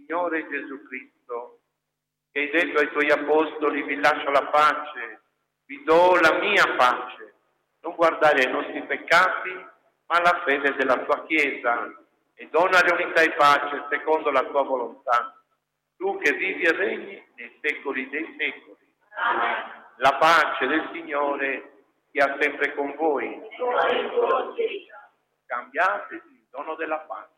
Signore Gesù Cristo, che hai detto ai tuoi apostoli: vi lascio la pace, vi do la mia pace. Non guardare ai nostri peccati, ma alla fede della tua Chiesa, e donare unità e pace secondo la tua volontà. Tu che vivi e regni nei secoli dei secoli. Amen. La pace del Signore sia sempre con voi. Cambiatevi il dono della pace.